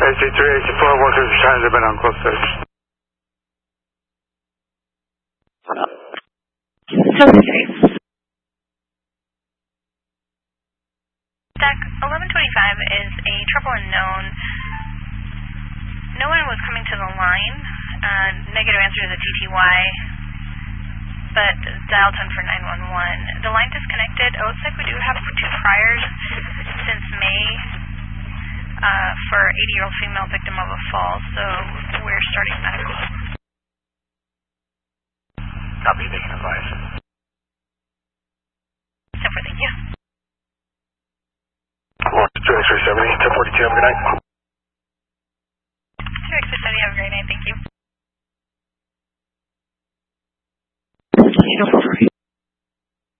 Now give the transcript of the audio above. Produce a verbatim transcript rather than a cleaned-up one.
A C three, A C four, workers trying to have been on close search. Okay. Deck eleven twenty-five is a triple unknown. No one was coming to the line. Uh, negative answer to the T T Y, but dial tone for nine one one. The line disconnected. It looks like we do have two priors since May uh, for eighty-year-old female victim of a fall, so we're starting medical. Copy, they can advise. So for thank you. Well, twenty-three seventy, ten forty-two, have a good night.